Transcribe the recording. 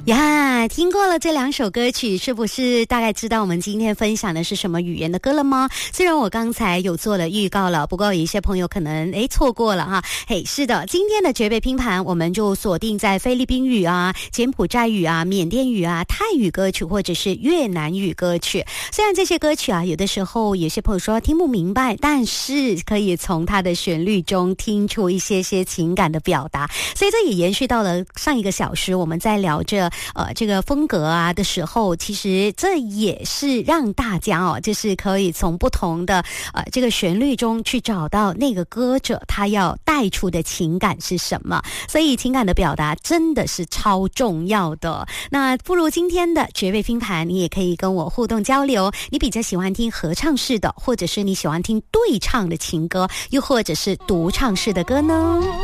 呀，听过了这两首歌曲，是不是大概知道我们今天分享的是什么语言的歌了吗？虽然我刚才有做了预告了，不过有一些朋友可能错过了哈。嘿，是的，今天的绝配拼盘我们就锁定在菲律宾语啊、柬埔寨语啊、缅甸语啊、泰语歌曲或者是越南语歌曲。虽然这些歌曲啊，有的时候有些朋友说听不明白，但是可以从它的旋律中听出一些情感的表达。所以这也延续到了上一个小时我们在聊着这个风格啊的时候，其实这也是让大家就是可以从不同的这个旋律中去找到那个歌者他要带出的情感是什么。所以情感的表达真的是超重要的。那不如今天的绝配拼盘，你也可以跟我互动交流，你比较喜欢听合唱式的，或者是你喜欢听对唱的情歌，又或者是独唱式的歌呢？